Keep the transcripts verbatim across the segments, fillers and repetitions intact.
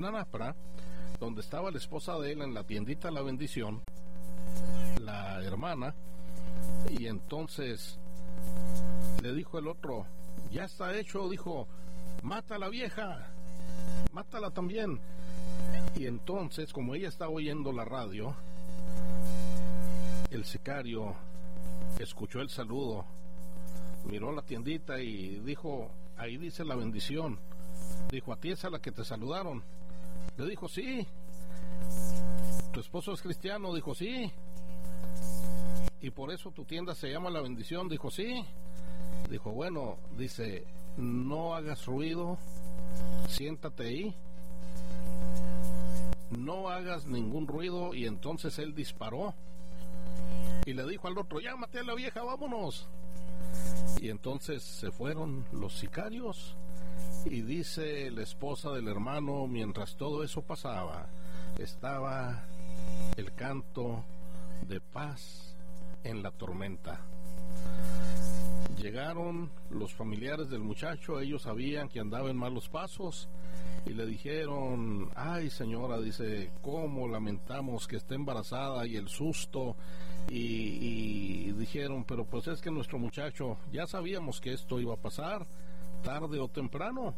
Nápara, donde estaba la esposa de él en la tiendita La Bendición, la hermana, y entonces le dijo el otro, ya está hecho, dijo, mata a la vieja, mátala también. Y entonces, como ella estaba oyendo la radio, el sicario escuchó el saludo, miró la tiendita y dijo, ahí dice La Bendición. Dijo, ¿a ti es a la que te saludaron? Le dijo, sí. ¿Tu esposo es cristiano? Dijo, sí. ¿Y por eso tu tienda se llama La Bendición? Dijo, sí. Dijo, bueno, dice, no hagas ruido, siéntate ahí, no hagas ningún ruido. Y entonces él disparó y le dijo al otro, ya maté a la vieja, vámonos. Y entonces se fueron los sicarios. Y dice la esposa del hermano, mientras todo eso pasaba, estaba el canto de paz en la tormenta. Llegaron los familiares del muchacho, ellos sabían que andaba en malos pasos y le dijeron, ay señora, dice, cómo lamentamos que esté embarazada, y el susto, y, y dijeron, pero pues es que nuestro muchacho, ya sabíamos que esto iba a pasar, tarde o temprano.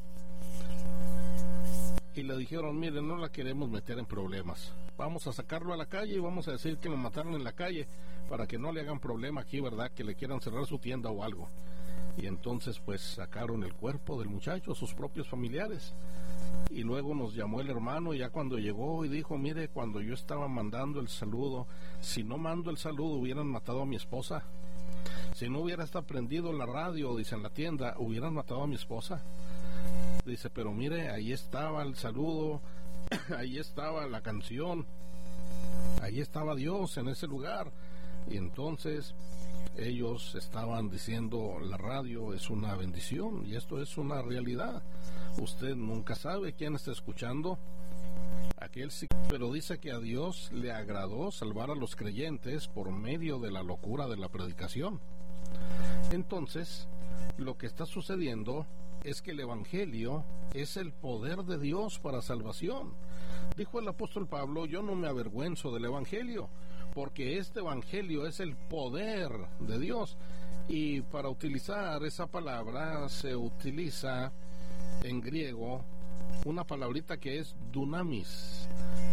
Y le dijeron, mire, no la queremos meter en problemas, vamos a sacarlo a la calle y vamos a decir que lo mataron en la calle para que no le hagan problema aquí, ¿verdad? Que le quieran cerrar su tienda o algo. Y entonces pues sacaron el cuerpo del muchacho, sus propios familiares. Y luego nos llamó el hermano ya cuando llegó y dijo, mire, cuando yo estaba mandando el saludo, si no mando el saludo hubieran matado a mi esposa. Si no hubiera estado prendido la radio, dice, en la tienda, hubieran matado a mi esposa. Dice, pero mire, ahí estaba el saludo, ahí estaba la canción, ahí estaba Dios en ese lugar. Y entonces ellos estaban diciendo, la radio es una bendición y esto es una realidad. Usted nunca sabe quién está escuchando. Aquel sí, pero dice que a Dios le agradó salvar a los creyentes por medio de la locura de la predicación. Entonces, lo que está sucediendo es que el Evangelio es el poder de Dios para salvación. Dijo el apóstol Pablo, yo no me avergüenzo del Evangelio, porque este Evangelio es el poder de Dios. Y para utilizar esa palabra se utiliza en griego una palabrita que es dunamis,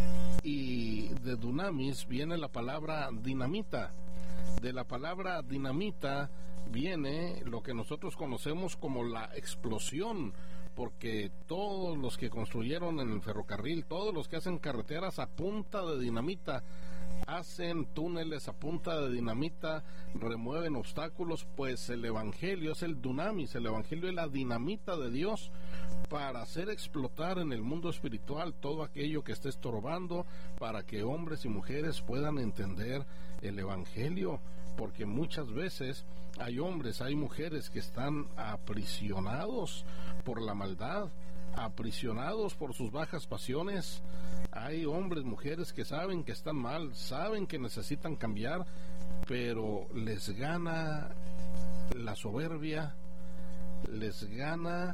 y de dunamis viene la palabra dinamita. De la palabra dinamita viene lo que nosotros conocemos como la explosión, porque todos los que construyeron en el ferrocarril, todos los que hacen carreteras a punta de dinamita, hacen túneles a punta de dinamita, remueven obstáculos, pues el Evangelio es el dunamis, el Evangelio es la dinamita de Dios para hacer explotar en el mundo espiritual todo aquello que esté estorbando, para que hombres y mujeres puedan entender el Evangelio, porque muchas veces hay hombres, hay mujeres que están aprisionados por la maldad, aprisionados por sus bajas pasiones. Hay hombres, mujeres que saben que están mal, saben que necesitan cambiar, pero les gana la soberbia, les gana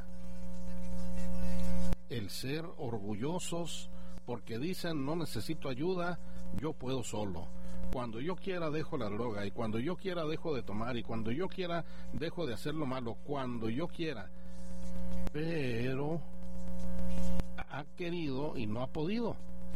el ser orgullosos, porque dicen, no necesito ayuda, yo puedo solo. Cuando yo quiera dejo la droga, y cuando yo quiera dejo de tomar, y cuando yo quiera dejo de hacer lo malo, cuando yo quiera. Pero ha querido y no ha podido.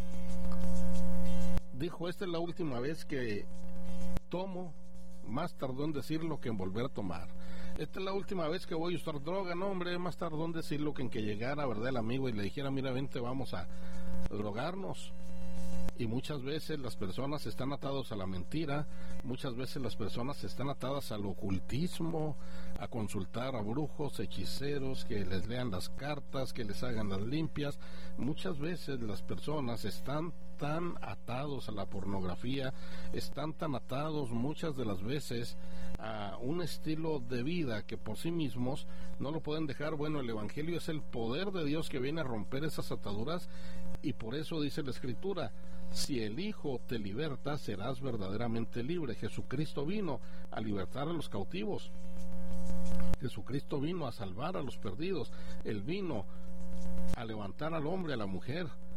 Dijo, esta es la última vez que tomo, más tardó en decirlo que en volver a tomar. Esta es la última vez que voy a usar droga. No, hombre, más tardó en decirlo que en que llegara, ¿verdad?, el amigo y le dijera, mira, vente, vamos a drogarnos. Y muchas veces las personas están atadas a la mentira, muchas veces las personas están atadas al ocultismo, a consultar a brujos, hechiceros, que les lean las cartas, que les hagan las limpias. Muchas veces las personas están tan atados a la pornografía, están tan atados muchas de las veces a un estilo de vida que por sí mismos no lo pueden dejar. Bueno, el Evangelio es el poder de Dios que viene a romper esas ataduras, y por eso dice la Escritura, si el Hijo te liberta, serás verdaderamente libre. Jesucristo vino a libertar a los cautivos. Jesucristo vino a salvar a los perdidos. Él vino a levantar al hombre, a la mujer,